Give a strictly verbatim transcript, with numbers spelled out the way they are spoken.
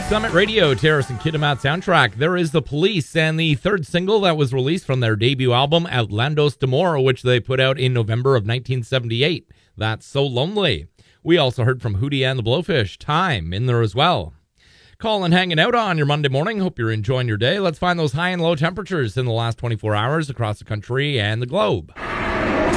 Summit Radio, Terrace and Kitimat soundtrack. There is The Police, and the third single that was released from their debut album, Outlandos d'Amor, which they put out in November of nineteen seventy-eight. That's So Lonely. We also heard from Hootie and the Blowfish, Time, in there as well. Calling, hanging out on your Monday morning. Hope you're enjoying your day. Let's find those high and low temperatures in the last twenty-four hours across the country and the globe.